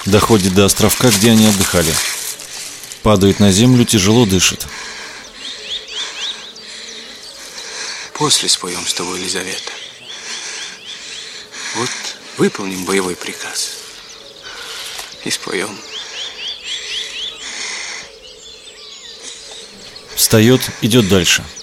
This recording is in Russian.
Доходит до островка, где они отдыхали. Падает на землю, тяжело дышит. После споем с тобой, Елизавета. Вот выполним боевой приказ и споем. Встает, идет дальше.